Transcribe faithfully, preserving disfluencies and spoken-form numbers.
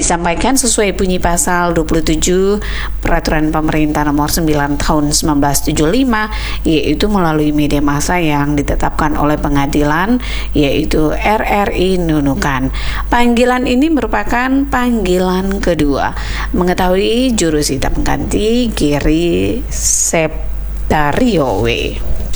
disampaikan sesuai bunyi pasal dua puluh tujuh Peraturan Pemerintah Nomor sembilan Tahun seribu sembilan ratus tujuh puluh lima, yaitu melalui media massa yang ditetapkan oleh pengadilan, yaitu R R I Nunukan. Panggilan ini merupakan panggilan kedua. Mengetahui jurusita pengganti Giri Septario W.